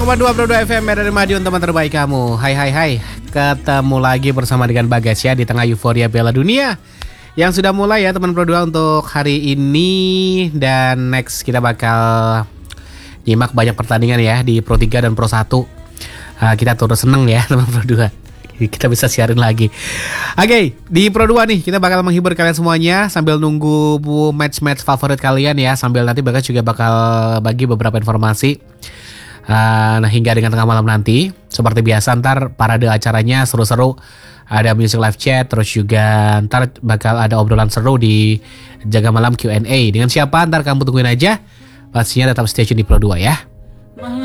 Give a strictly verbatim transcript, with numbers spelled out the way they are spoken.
dua Pro dua F M dari Madiun, teman terbaik kamu. Hai hai hai, ketemu lagi bersama dengan Bagas ya di tengah euforia Piala Dunia yang sudah mulai ya teman Pro dua untuk hari ini. Dan next kita bakal nyimak banyak pertandingan ya di Pro tiga dan Pro satu. uh, Kita turut seneng ya teman Pro dua, kita bisa siarin lagi. Oke, okay, di Pro dua nih kita bakal menghibur kalian semuanya sambil nunggu match-match favorit kalian ya. Sambil nanti Bagas juga bakal bagi beberapa informasi. Uh, nah hingga dengan tengah malam nanti seperti biasa ntar parade acaranya seru-seru. Ada music live chat, terus juga ntar bakal ada obrolan seru di Jaga Malam Q and A. Dengan siapa ntar kamu tungguin aja. Pastinya tetap stay tune di Pro dua ya.